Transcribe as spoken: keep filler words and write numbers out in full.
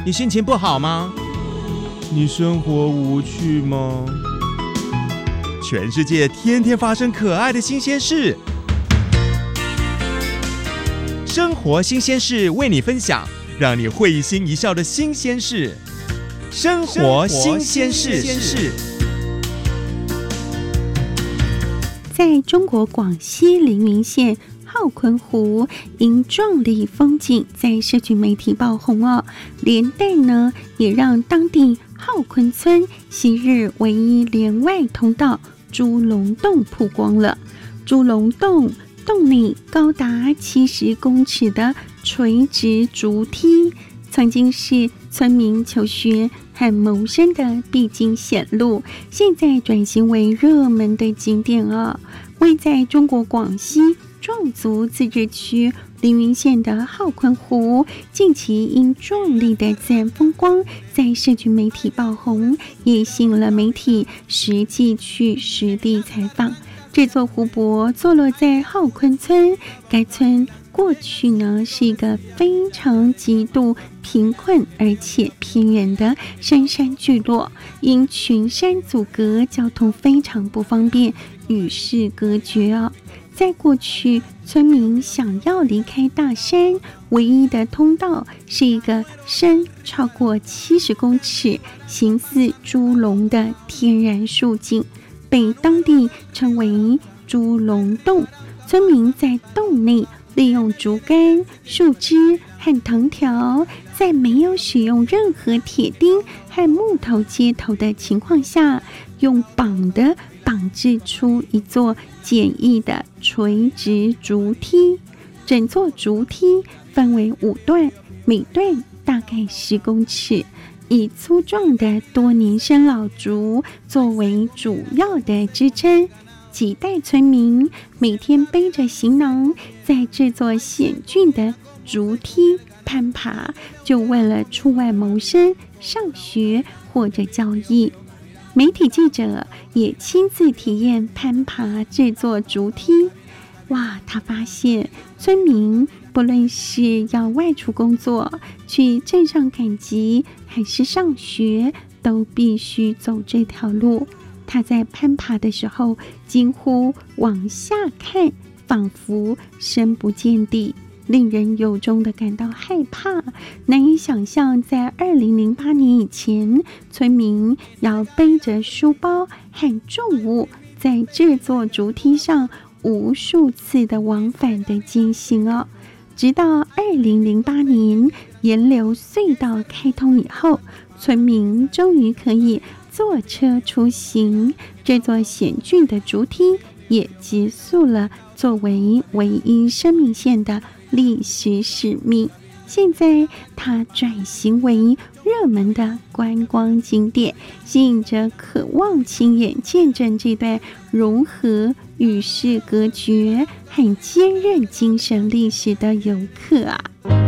你心情不好吗？你生活无趣吗？全世界天天发生可爱的新鲜事，生活新鲜事为你分享，让你会心一笑的新鲜事。生活新鲜事。 在中国广西凌云县浩坤湖因壮丽风景在社群媒体爆红哦，连带呢也让当地浩坤村昔日唯一连外通道猪笼洞曝光了。猪笼洞洞内高达七十公尺的垂直竹梯，曾经是村民求学和谋生的必经险路，现在转型为热门的景点啊。位在中国广西壮族自治区凌云县的浩坤湖，近期因壮丽的自然风光在社群媒体爆红，也吸引了媒体实际去实地采访。这座湖泊坐落在浩坤村，该村过去呢是一个非常极度贫困而且偏远的深山聚落，因群山阻隔，交通非常不方便，与世隔绝哦。在过去，村民想要离开大山，唯一的通道是一个深超过七十公尺、形似猪笼的天然树井，被当地称为猪笼洞。村民在洞内利用竹竿、树枝和藤条，在没有使用任何铁钉和木头接头的情况下，用绑的绑制出一座简易的垂直竹梯。整座竹梯分为五段，每段大概十公尺，以粗壮的多年生老竹作为主要的支撑。几代村民每天背着行囊，在这座险峻的竹梯攀爬，就为了出外谋生、上学或者交易。媒体记者也亲自体验攀爬这座竹梯。哇，他发现村民不论是要外出工作、去镇上赶集，还是上学，都必须走这条路。他在攀爬的时候几乎往下看，仿佛深不见底，令人由衷的感到害怕。难以想象，在二零零八年以前，村民要背着书包和重物，在这座竹梯上无数次的往返的艰辛哦。直到二零零八年沿流隧道开通以后，村民终于可以坐车出行，这座险峻的竹梯也结束了作为唯一生命线的历史使命。现在它转型为热门的观光景点，吸引着渴望亲眼见证这段融合与世隔绝和坚韧精神历史的游客啊。